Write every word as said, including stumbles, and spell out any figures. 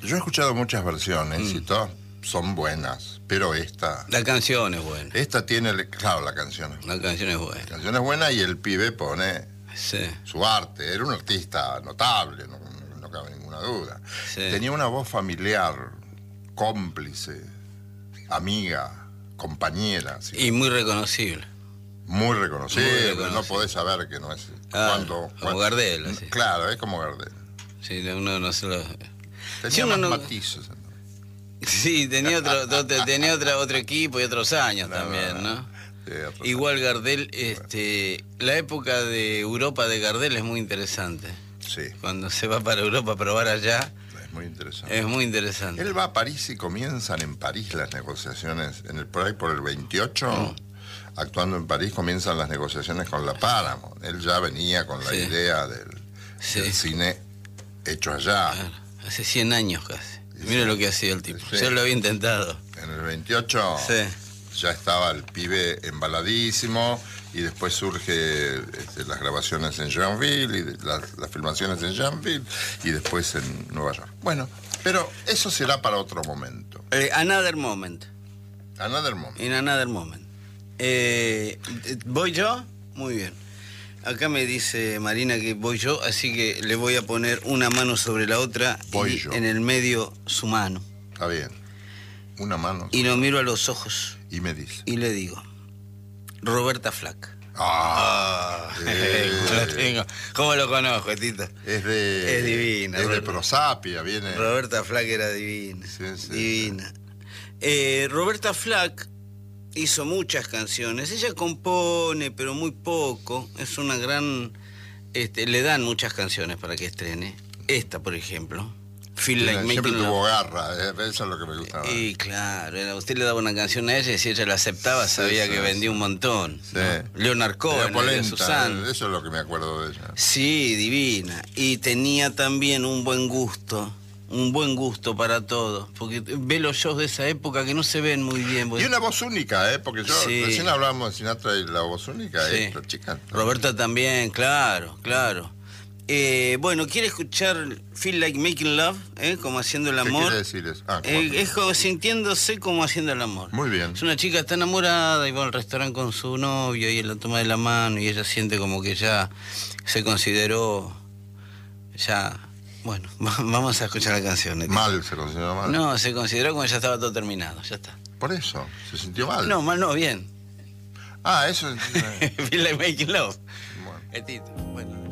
Yo he escuchado muchas versiones Mm. y todas son buenas, pero esta... La canción es buena. Esta tiene, claro, la canción es buena. La canción es La buena. canción es buena y el pibe pone Sí, su arte. Era un artista notable, no, no cabe ninguna duda. sí. Tenía una voz familiar, cómplice, amiga, compañera. ¿sí? Y muy reconocible. Muy reconocible, Muy reconocible. no podés saber que no es... Ah, cuando, como cuando- Gardel, así. Claro, es como Gardel. Sí, uno no se lo... Tenía Sí, uno más no- matices. Sí, tenía otro, otro- tenía otra, otro equipo y otros años No, también, no, ¿no? Sí, otro- Igual Gardel, este, la época de Europa de Gardel es muy interesante. Sí, Cuando se va para Europa a probar allá, es muy interesante. es muy interesante. Él va a París y comienzan en París las negociaciones, en el, por ahí por el veintiocho, Mm. actuando en París, comienzan las negociaciones con la Paramount. Él ya venía con la Sí. idea del, Sí. del cine hecho allá. Claro, hace cien años casi. Mira lo que hacía el tipo. Sí. Yo lo había intentado. En el veintiocho Sí. ya estaba el pibe embaladísimo y después surge este, las grabaciones en Jeanville y de- las, las filmaciones en Jeanville y después en Nueva York. Bueno, pero eso será para otro momento. Eh, another moment. Another moment. In another moment. Eh, ¿Voy yo? Muy bien. Acá me dice Marina que voy yo, así que le voy a poner una mano sobre la otra Voy y yo. en el medio su mano. Está bien. Una mano. Y lo miro a los ojos Y me dice. y le digo, Roberta Flack. Ah, eh, ¿Cómo lo tengo? ¿Cómo lo conozco, Tito? es de. Es divina, Es de Roberta. Prosapia, viene. Roberta Flack era divina. Sí, sí, divina. Eh, Roberta Flack hizo muchas canciones. Ella compone, pero muy poco. Es una gran... Este, le dan muchas canciones para que estrene. Esta, por ejemplo. Feel Like Siempre Making tuvo Love. garra, eh, eso es lo que me gustaba. Y claro, era- usted le daba una canción a ella y si ella la aceptaba Sí, sabía sí, que sí. vendía un montón. Sí. ¿no? Leonard Cohen, Era María polenta, Susana. eso es lo que me acuerdo de ella. Sí, divina. Y tenía también un buen gusto, un buen gusto para todo. Porque ve los shows de esa época que no se ven muy bien. Y porque- una voz única, ¿eh? Porque yo Sí. recién hablábamos de Sinatra y la voz única, Sí. esta chica. Roberta también, claro, claro. Eh, bueno, ¿quiere escuchar Feel Like Making Love? ¿Eh? Como haciendo el ¿Qué amor. quiere decir eso? Ah, ¿cómo? Eh, es como sintiéndose como haciendo el amor. Muy bien. Es una chica está enamorada y va al restaurante con su novio y él la toma de la mano y ella siente como que ya se consideró, ya, bueno, vamos a escuchar la canción. ¿eh? Mal, se consideró mal. No, se consideró como que ya estaba todo terminado, ya está. Por eso, se sintió mal. No, mal no, bien. Ah, eso. eh, Feel Like Making Love. bueno. El título, bueno.